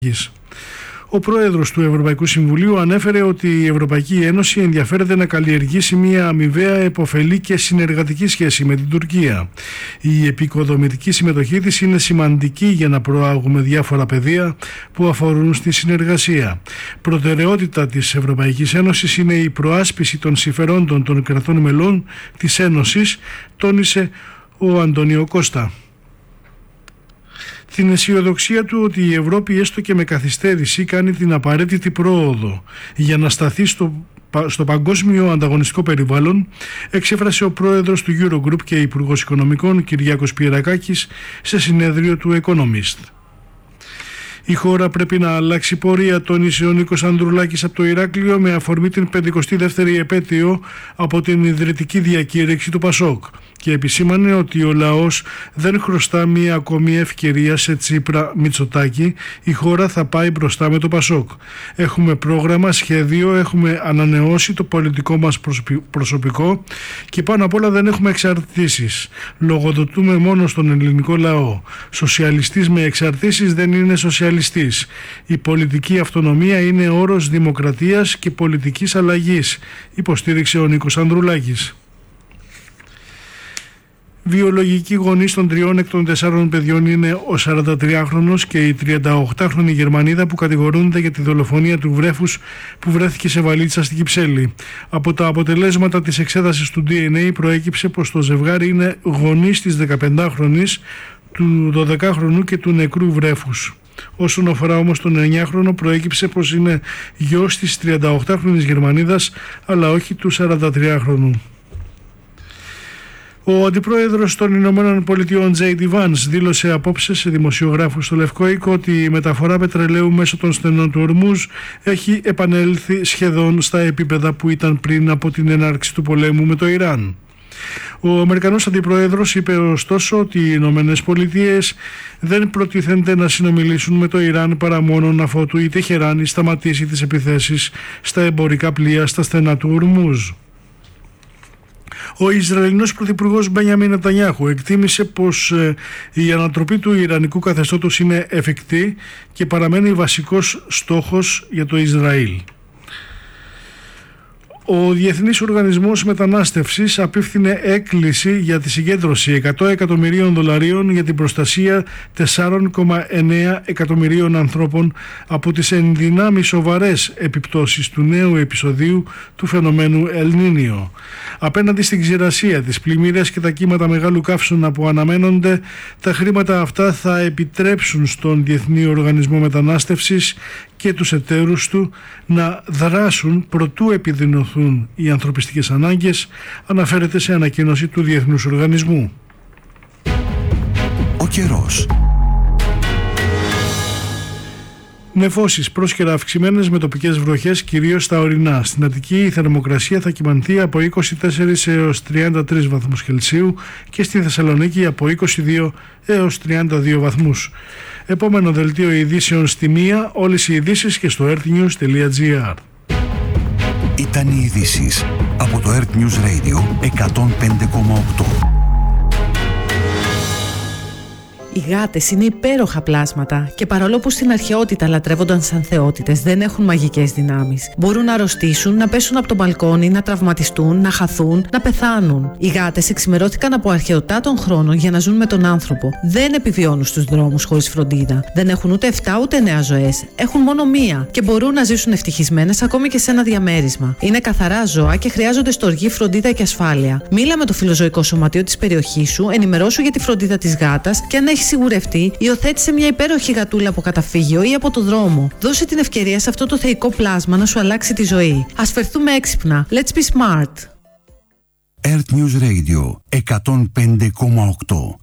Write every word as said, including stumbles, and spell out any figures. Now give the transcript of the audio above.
Ο πρόεδρος του Ευρωπαϊκού Συμβουλίου ανέφερε ότι η Ευρωπαϊκή Ένωση ενδιαφέρεται να καλλιεργήσει μια αμοιβαία επωφελή και συνεργατική σχέση με την Τουρκία. Η επικοδομητική συμμετοχή της είναι σημαντική για να προάγουμε διάφορα πεδία που αφορούν στη συνεργασία. Προτεραιότητα της Ευρωπαϊκής Ένωσης είναι η προάσπιση των συμφερόντων των κρατών μελών της Ένωσης, τόνισε ο Αντώνιο Κώστα. Την αισιοδοξία του ότι η Ευρώπη έστω και με καθυστέρηση κάνει την απαραίτητη πρόοδο για να σταθεί στο, στο παγκόσμιο ανταγωνιστικό περιβάλλον, εξέφρασε ο πρόεδρος του Eurogroup και υπουργός Οικονομικών Κυριάκος Πιερακάκης σε συνέδριο του Economist. Η χώρα πρέπει να αλλάξει πορεία, τόνισε ο Νίκος Ανδρουλάκης από το Ηράκλειο με αφορμή την πενηκοστή δεύτερη επέτειο από την ιδρυτική διακήρυξη του Πασόκ και επισήμανε ότι ο λαός δεν χρωστά μία ακόμη ευκαιρία σε Τσίπρα Μητσοτάκη, η χώρα θα πάει μπροστά με το Πασόκ. Έχουμε πρόγραμμα, σχέδιο, έχουμε ανανεώσει το πολιτικό μας προσωπικό και πάνω απ' όλα δεν έχουμε εξαρτήσεις. Λογοδοτούμε μόνο στον ελληνικό λαό. Σοσιαλιστής με εξαρτήσεις δεν είναι σοσιαλιστής. Η πολιτική αυτονομία είναι όρος δημοκρατίας και πολιτικής αλλαγής, υποστήριξε ο Νίκος Ανδρουλάκης. Βιολογικοί γονείς των τριών εκ των τεσσάρων παιδιών είναι ο σαραντατριάχρονος και η τριανταοκτάχρονη Γερμανίδα που κατηγορούνται για τη δολοφονία του βρέφους που βρέθηκε σε βαλίτσα στην Κυψέλη. Από τα αποτελέσματα της εξέτασης του ντι εν έι προέκυψε πως το ζευγάρι είναι γονείς της δεκαπεντάχρονης, του δωδεκάχρονου και του νεκρού βρέφους. Όσον αφορά όμως τον εννιάχρονο, προέκυψε πως είναι γιος της τριανταοκτάχρονης Γερμανίδας αλλά όχι του σαραντατριάχρονου. Ο αντιπρόεδρος των Ηνωμένων Πολιτειών τζέι ντι Vance δήλωσε απόψε σε δημοσιογράφους στο Λευκό Οίκο ότι η μεταφορά πετρελαίου μέσω των στενών του Ορμούζ έχει επανέλθει σχεδόν στα επίπεδα που ήταν πριν από την έναρξη του πολέμου με το Ιράν. Ο Αμερικανός αντιπρόεδρος είπε ωστόσο ότι οι Ηνωμένες Πολιτείες δεν προτίθενται να συνομιλήσουν με το Ιράν παρά μόνο αφότου η Τεχεράνη σταματήσει τις επιθέσεις στα εμπορικά πλοία στα στενά του Ορμούζ. Ο Ισραηλινός πρωθυπουργός Μπενιαμίν Νετανιάχου εκτίμησε πως ε, η ανατροπή του Ιρανικού καθεστώτος είναι εφικτή και παραμένει βασικός στόχος για το Ισραήλ. Ο Διεθνής Οργανισμός Μετανάστευσης απίφθινε έκκληση για τη συγκέντρωση εκατό εκατομμυρίων δολαρίων για την προστασία τεσσάρων κόμμα εννέα εκατομμυρίων ανθρώπων από τις ενδυνάμει σοβαρές επιπτώσεις του νέου επεισοδίου του φαινομένου El Niño. Απέναντι στην ξηρασία, τις πλημμύρες και τα κύματα μεγάλου καύσωνα που αναμένονται, τα χρήματα αυτά θα επιτρέψουν στον Διεθνή Οργανισμό Μετανάστευσης και τους εταίρους του να δράσουν προτού επιδεινωθούν οι ανθρωπιστικές ανάγκες, αναφέρεται σε ανακοίνωση του Διεθνούς Οργανισμού. Ο καιρός. Νεφώσεις πρόσκαιρα αυξημένες με τοπικές βροχές κυρίως στα ορεινά. Στην Αττική η θερμοκρασία θα κυμανθεί από είκοσι τέσσερις έως τριάντα τρεις βαθμούς Κελσίου και στη Θεσσαλονίκη από είκοσι δύο έως τριάντα δύο βαθμούς. Επόμενο δελτίο ειδήσεων στη μία, όλες οι ειδήσεις και στο earthnews τελεία gr. Ήταν οι ειδήσεις από το Earth News Radio εκατόν πέντε κόμμα οκτώ. Οι γάτες είναι υπέροχα πλάσματα και παρόλο που στην αρχαιότητα λατρεύονταν σαν θεότητες, δεν έχουν μαγικές δυνάμεις. Μπορούν να αρρωστήσουν, να πέσουν από το μπαλκόνι, να τραυματιστούν, να χαθούν, να πεθάνουν. Οι γάτες εξημερώθηκαν από αρχαιοτά των χρόνων για να ζουν με τον άνθρωπο. Δεν επιβιώνουν στους δρόμους χωρίς φροντίδα. Δεν έχουν ούτε εφτά ούτε εννέα ζωές. Έχουν μόνο μία και μπορούν να ζήσουν ευτυχισμένες ακόμη και σε ένα διαμέρισμα. Είναι καθαρά ζώα και χρειάζονται στοργή, φροντίδα και ασφάλεια. Μίλα με το φιλοζωικό σωματείο της περιοχής σου, ενημερώσου για τη φροντίδα της γάτας και αν έχει σιγουρευτεί, υιοθέτησε μια υπέροχη γατούλα από καταφύγιο ή από το δρόμο. Δώσε την ευκαιρία σε αυτό το θεϊκό πλάσμα να σου αλλάξει τη ζωή. Ας φερθούμε έξυπνα. Let's be smart. Earth News Radio εκατόν πέντε κόμμα οκτώ.